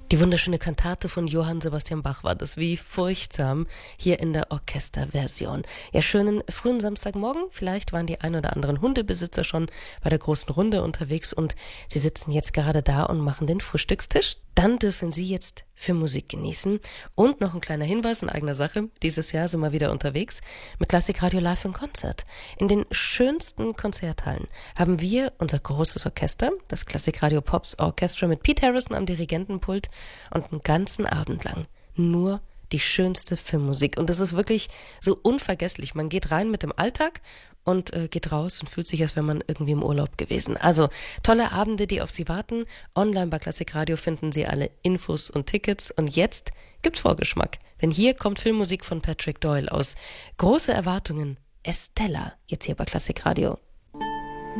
Die wunderschöne Kantate von Johann Sebastian Bach war das. Wie furchtsam hier in der Orchesterversion. Ja, schönen frühen Samstagmorgen. Vielleicht waren die ein oder anderen Hundebesitzer schon bei der großen Runde unterwegs und sie sitzen jetzt gerade da und machen den Frühstückstisch. Dann dürfen Sie jetzt für Musik genießen. Und noch ein kleiner Hinweis in eigener Sache. Dieses Jahr sind wir wieder unterwegs mit Klassikradio Live in Concert. In den schönsten Konzerthallen haben wir unser großes Orchester, das Klassikradio Pops Orchestra mit Pete Harrison am Dirigentenpult und einen ganzen Abend lang nur die schönste Filmmusik. Und das ist wirklich so unvergesslich. Man geht rein mit dem Alltag und geht raus und fühlt sich, als wäre man irgendwie im Urlaub gewesen. Also tolle Abende, die auf Sie warten. Online bei Klassikradio finden Sie alle Infos und Tickets. Und jetzt gibt's Vorgeschmack. Denn hier kommt Filmmusik von Patrick Doyle aus Große Erwartungen. Estella, jetzt hier bei Klassikradio.